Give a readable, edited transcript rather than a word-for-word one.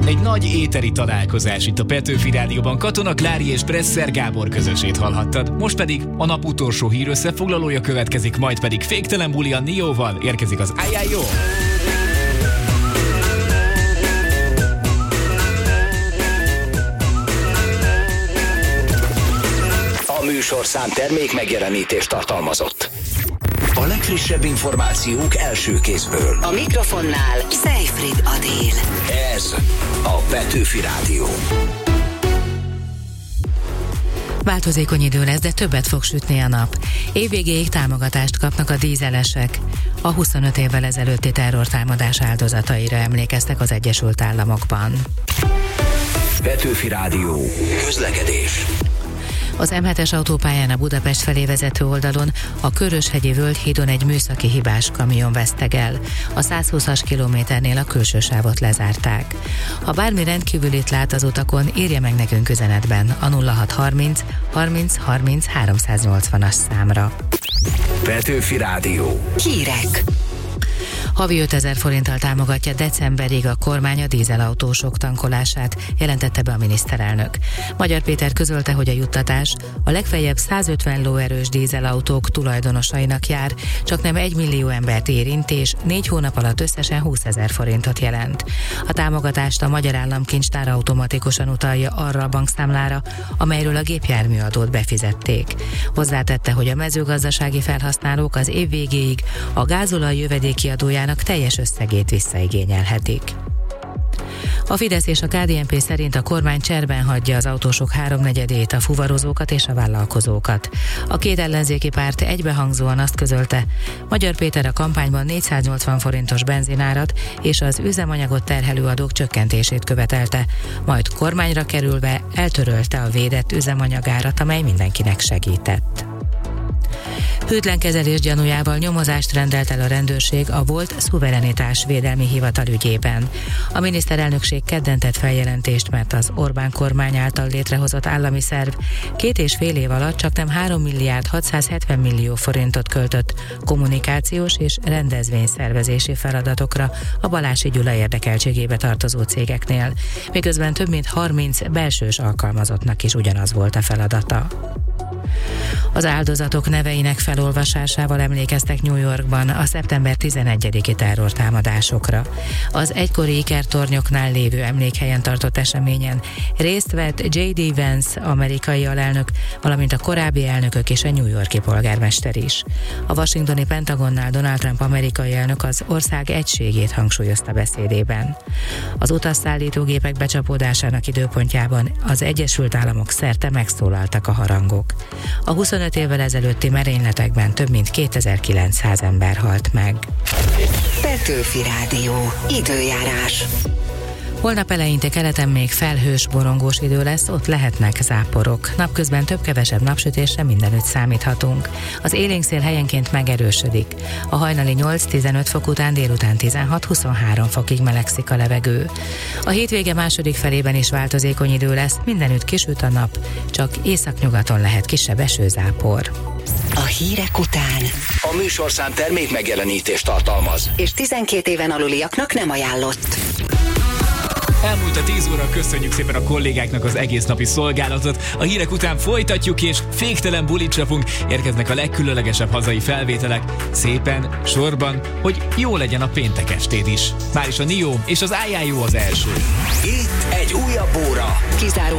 Egy nagy éteri találkozás itt a Petőfi Rádióban. Katona Klári és Presser Gábor közösét hallhattad. Most pedig a nap utolsó hír összefoglalója következik, majd pedig Féktelen buli a Nióval érkezik az Ajajó. A műsorszám termék megjelenítést tartalmazott. A legfrissebb információk első kézből. A mikrofonnál Seyfried Adél. Ez a Petőfi Rádió. Változékony idő lesz, de többet fog sütni a nap. Évvégéig támogatást kapnak a dízelesek. A 25 évvel ezelőtti terrortámadás áldozataira emlékeztek az Egyesült Államokban. Petőfi Rádió. Közlekedés. Az M7-es autópályán a Budapest felé vezető oldalon a Köröshegyi Völgyhídon egy műszaki hibás kamion vesztegel. A 120-as kilométernél a külső sávot lezárták. Ha bármi rendkívülit lát az utakon, írja meg nekünk üzenetben a 0630 30 30 380-as számra. Petőfi Rádió. Hírek. Havi 5000 forinttal támogatja decemberig a kormány a dízelautósok tankolását, jelentette be a miniszterelnök. Magyar Péter közölte, hogy a juttatás a legfeljebb 150 lóerős dízelautók tulajdonosainak jár, csak nem 1 millió embert érint, és 4 hónap alatt összesen 20 000 forintot jelent. A támogatást a Magyar Államkincstár automatikusan utalja arra a bankszámlára, amelyről a gépjárműadót befizették. Hozzátette, hogy a mezőgazdasági felhasználók az év végéig a gázolaj jövedéki adójának teljes összegét visszaigényelhetik. A Fidesz és a KDNP szerint a kormány cserben hagyja az autósok 3/4-ét, a fuvarozókat és a vállalkozókat. A két ellenzéki párt egybehangzóan azt közölte, Magyar Péter a kampányban 480 forintos benzinárat és az üzemanyagot terhelő adók csökkentését követelte, majd kormányra kerülve eltörölte a védett üzemanyagárat, amely mindenkinek segített. Hűtlen kezelés gyanújával nyomozást rendelt el a rendőrség a volt szuverenitásvédelmi hivatal ügyében. A miniszterelnökség kedden tett feljelentést, mert az Orbán kormány által létrehozott állami szerv 2,5 év alatt csaknem 3 milliárd 670 millió forintot költött kommunikációs és rendezvényszervezési feladatokra a Balási Gyula érdekeltségébe tartozó cégeknél, miközben több mint 30 belsős alkalmazottnak is ugyanaz volt a feladata. Az áldozatok neveinek felolvasásával emlékeztek New Yorkban a szeptember 11-i terrortámadásokra. Az egykori ikertornyoknál lévő emlékhelyen tartott eseményen részt vett J.D. Vance amerikai alelnök, valamint a korábbi elnökök és a New Yorki polgármester is. A washingtoni Pentagonnál Donald Trump amerikai elnök az ország egységét hangsúlyozta beszédében. Az utasszállítógépek becsapódásának időpontjában az Egyesült Államok szerte megszólaltak a harangok. A 25 évvel ezelőtti merényletekben több mint 2900 ember halt meg. Petőfi Rádió. Időjárás. Holnap eleinte keleten még felhős, borongós idő lesz, ott lehetnek záporok. Napközben több-kevesebb napsütésre mindenütt számíthatunk. Az élénkszél helyenként megerősödik. A hajnali 8-15 fok után délután 16-23 fokig melegszik a levegő. A hétvége második felében is változékony idő lesz, mindenütt kisüt a nap, csak északnyugaton lehet kisebb esőzápor. A hírek után. A műsorszám termék megjelenítést tartalmaz. És 12 éven aluliaknak nem ajánlott. Elmúlt a 10 óra, köszönjük szépen a kollégáknak az egész napi szolgálatot. A hírek után folytatjuk, és féktelen bulit csapunk. Érkeznek a legkülönlegesebb hazai felvételek. Szépen, sorban, hogy jó legyen a péntek estéd is. Máris a Nió és az Ajajó az első. Itt egy újabb óra. Kizárólag